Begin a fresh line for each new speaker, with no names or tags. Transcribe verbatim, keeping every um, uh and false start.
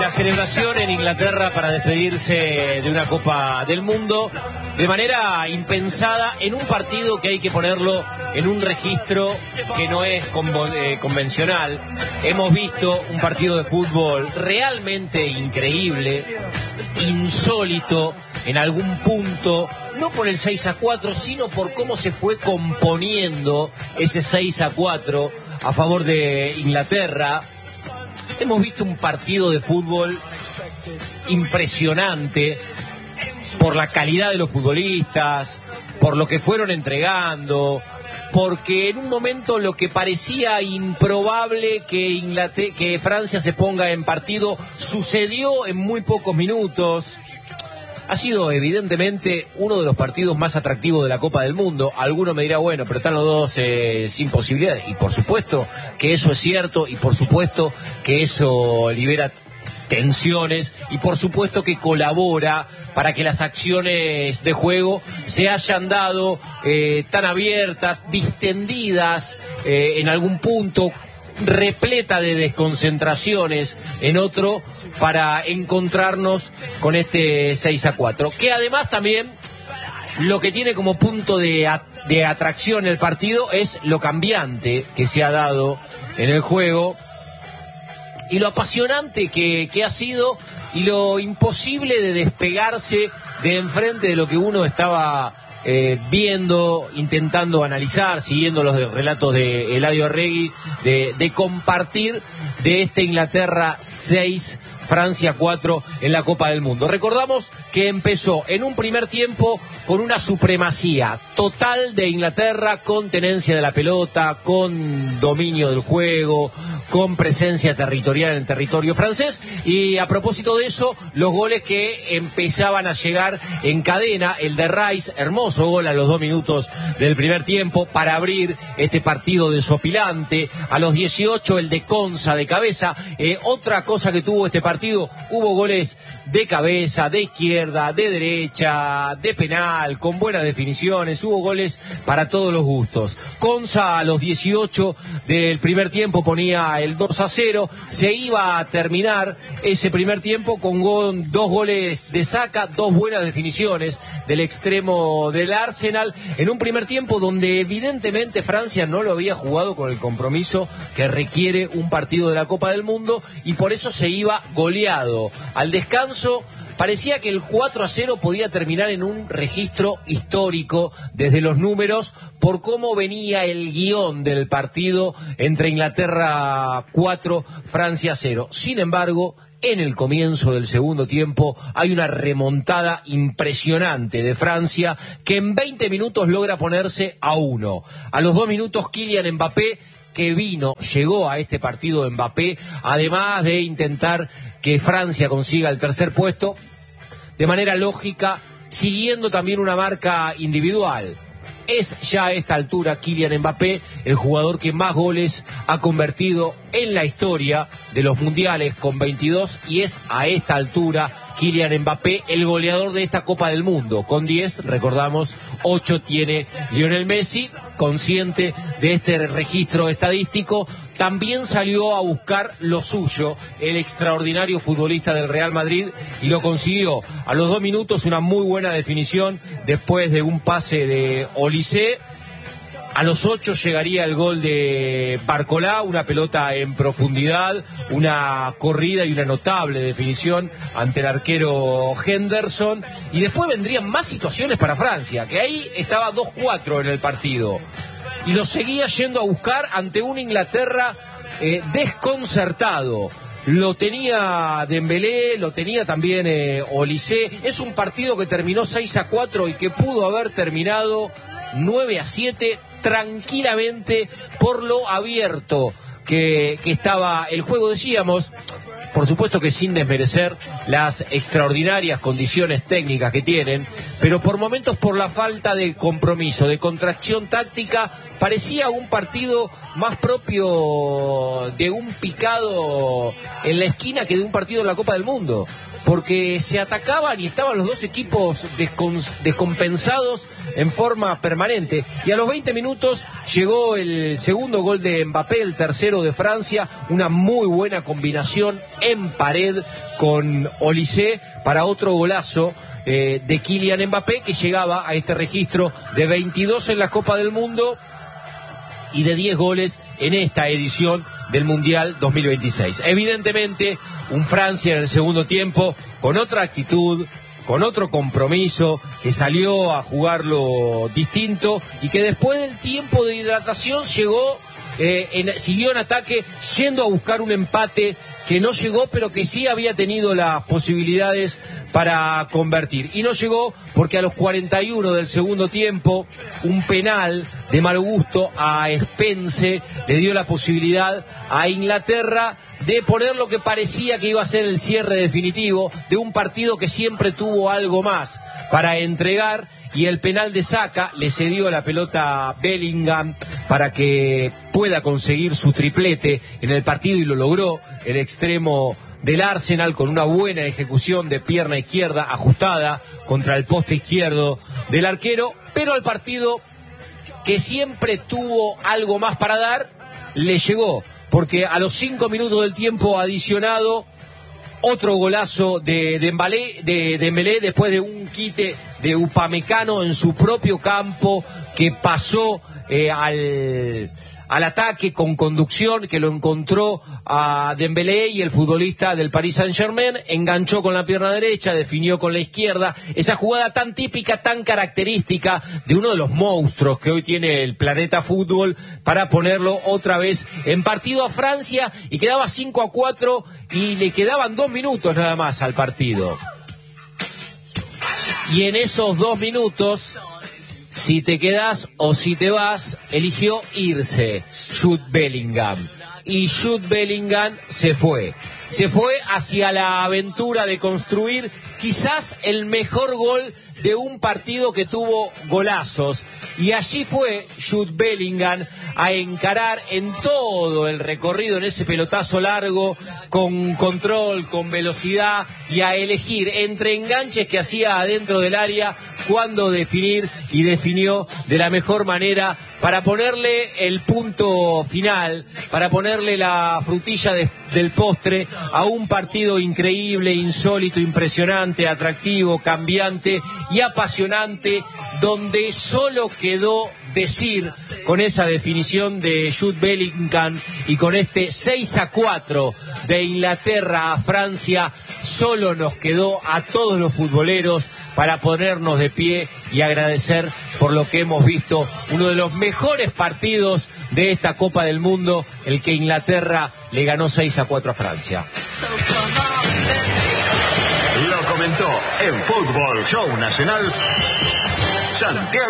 La celebración en Inglaterra para despedirse de una Copa del Mundo de manera impensada en un partido que hay que ponerlo en un registro que no es eh, convencional. Hemos visto un partido de fútbol realmente increíble, insólito en algún punto, no por el seis a cuatro, sino por cómo se fue componiendo ese seis a cuatro a favor de Inglaterra. Hemos visto un partido de fútbol impresionante por la calidad de los futbolistas, por lo que fueron entregando, porque en un momento lo que parecía improbable que, Inglaterra, que Francia se ponga en partido sucedió en muy pocos minutos. Ha sido evidentemente uno de los partidos más atractivos de la Copa del Mundo. Alguno me dirá, bueno, pero están los dos eh, sin posibilidades. Y por supuesto que eso es cierto, y por supuesto que eso libera tensiones, y por supuesto que colabora para que las acciones de juego se hayan dado eh, tan abiertas, distendidas eh, en algún punto, repleta de desconcentraciones en otro, para encontrarnos con este seis a cuatro, que además también lo que tiene como punto de, a, de atracción el partido es lo cambiante que se ha dado en el juego y lo apasionante que, que ha sido, y lo imposible de despegarse de enfrente de lo que uno estaba Eh, viendo, intentando analizar, siguiendo los de, relatos de Eladio Arregui, de, de compartir de este Inglaterra seis, Francia cuatro en la Copa del Mundo. Recordamos que empezó en un primer tiempo con una supremacía total de Inglaterra, con tenencia de la pelota, con dominio del juego, con presencia territorial en el territorio francés, y a propósito de eso, los goles que empezaban a llegar en cadena, el de Rice, hermoso gol a los dos minutos del primer tiempo para abrir este partido desopilante. A los dieciocho el de Konsa de cabeza. Eh, otra cosa que tuvo este partido, hubo goles de cabeza, de izquierda, de derecha, de penal, con buenas definiciones, hubo goles para todos los gustos. Konsa a los dieciocho del primer tiempo ponía el dos a cero, se iba a terminar ese primer tiempo con go- dos goles de Saka, dos buenas definiciones del extremo del Arsenal, en un primer tiempo donde evidentemente Francia no lo había jugado con el compromiso que requiere un partido de la Copa del Mundo, y por eso se iba goleado. Al descanso parecía que el cuatro a cero podía terminar en un registro histórico desde los números, por cómo venía el guión del partido entre Inglaterra cuatro, Francia cero. Sin embargo, en el comienzo del segundo tiempo hay una remontada impresionante de Francia, que en veinte minutos logra ponerse a uno. A los dos minutos Kylian Mbappé, que vino, llegó a este partido Mbappé, además de intentar que Francia consiga el tercer puesto, de manera lógica, siguiendo también una marca individual. Es ya a esta altura Kylian Mbappé el jugador que más goles ha convertido en la historia de los mundiales, con veintidós, y es a esta altura Kylian Mbappé el goleador de esta Copa del Mundo, con diez, recordamos, ocho tiene Lionel Messi. Consciente de este registro estadístico, también salió a buscar lo suyo el extraordinario futbolista del Real Madrid, y lo consiguió. A los dos minutos una muy buena definición después de un pase de Olise. A los ocho llegaría el gol de Barcolá, una pelota en profundidad, una corrida y una notable definición ante el arquero Henderson. Y después vendrían más situaciones para Francia, que ahí estaba dos cuatro en el partido. Y lo seguía yendo a buscar ante un Inglaterra eh, desconcertado. Lo tenía Dembélé, lo tenía también eh, Olise. Es un partido que terminó seis a cuatro y que pudo haber terminado nueve a siete tranquilamente, por lo abierto que, que estaba el juego. Decíamos, por supuesto que sin desmerecer las extraordinarias condiciones técnicas que tienen, pero por momentos, por la falta de compromiso, de contracción táctica, parecía un partido más propio de un picado en la esquina que de un partido en la Copa del Mundo, porque se atacaban y estaban los dos equipos descon- descompensados en forma permanente. Y a los veinte minutos llegó el segundo gol de Mbappé, el tercero de Francia, una muy buena combinación en pared con Olise para otro golazo eh, de Kylian Mbappé, que llegaba a este registro de veintidós en la Copa del Mundo y de diez goles en esta edición del Mundial dos mil veintiséis. Evidentemente, un Francia en el segundo tiempo con otra actitud, con otro compromiso, que salió a jugarlo distinto y que después del tiempo de hidratación llegó, eh, en, siguió en ataque, yendo a buscar un empate que no llegó, pero que sí había tenido las posibilidades para convertir. Y no llegó porque a los cuarenta y uno del segundo tiempo, un penal de mal gusto a Spence le dio la posibilidad a Inglaterra de poner lo que parecía que iba a ser el cierre definitivo de un partido que siempre tuvo algo más para entregar, y el penal de Saka le cedió la pelota a Bellingham para que pueda conseguir su triplete en el partido, y lo logró el extremo del Arsenal con una buena ejecución de pierna izquierda ajustada contra el poste izquierdo del arquero. Pero al partido, que siempre tuvo algo más para dar, le llegó, porque a los cinco minutos del tiempo adicionado, otro golazo de Dembélé, de Dembélé después de un quite de Upamecano en su propio campo, que pasó eh, al, al ataque con conducción, que lo encontró a Dembélé, y el futbolista del Paris Saint-Germain enganchó con la pierna derecha, definió con la izquierda. Esa jugada tan típica, tan característica de uno de los monstruos que hoy tiene el planeta fútbol, para ponerlo otra vez en partido a Francia, y quedaba cinco a cuatro y le quedaban dos minutos nada más al partido. Y en esos dos minutos, si te quedás o si te vas, eligió irse Jude Bellingham. Y Jude Bellingham se fue. Se fue hacia la aventura de construir quizás el mejor gol de un partido que tuvo golazos. Y allí fue Jude Bellingham a encarar en todo el recorrido, en ese pelotazo largo, con control, con velocidad, y a elegir entre enganches que hacía adentro del área cuándo definir, y definió de la mejor manera para ponerle el punto final, para ponerle la frutilla de, del postre a un partido increíble, insólito, impresionante, atractivo, cambiante y apasionante, donde solo quedó decir, con esa definición de Jude Bellingham y con este seis a cuatro de Inglaterra a Francia, solo nos quedó a todos los futboleros para ponernos de pie y agradecer por lo que hemos visto, uno de los mejores partidos de esta Copa del Mundo, el que Inglaterra le ganó seis a cuatro a Francia.
Lo comentó en Fútbol Show Nacional Santiago